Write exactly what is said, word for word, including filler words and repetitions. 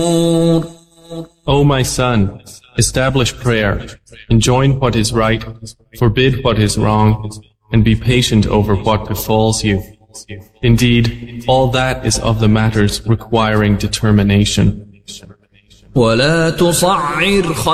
O my son, establish prayer, enjoin what is right, forbid what is wrong, and be patient over what befalls you. Indeed, all that is of the matters requiring determination. ولا تصعر